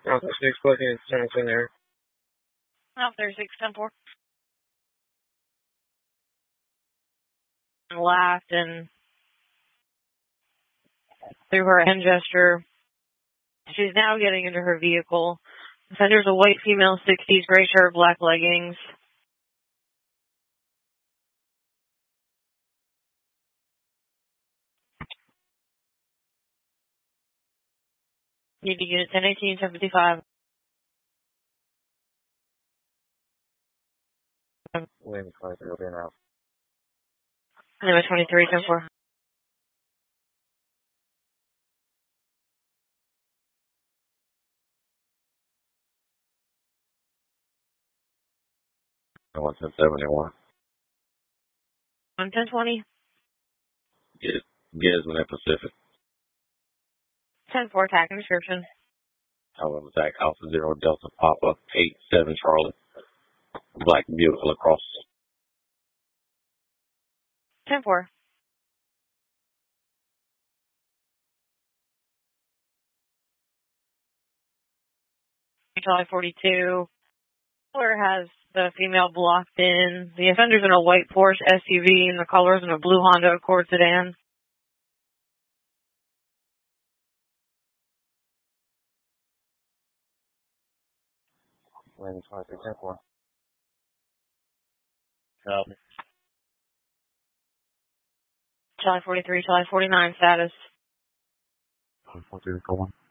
Alpha 6 booking is Tennessee there. Alpha 6, 10-4. Laughed and through her hand gesture. She's now getting into her vehicle. Offender's a white female, 60s, gray shirt, black leggings. Need to get it 1018, 1055. William 23 will be in Alpha. Number 23, 10-4. I want 1071. 1020. Gisman at Pacific. 10-4, attack and description. Alpha attack, Alpha 0, Delta Papa, 8-7 Charlie. Black beautiful across. 10-4. Charlie 42. Color has the female blocked in. The offender's in a white Porsche SUV and the color's in a blue Honda Accord sedan. William 23, 10-4. Charlie 43, Charlie 49 status. 43, 1.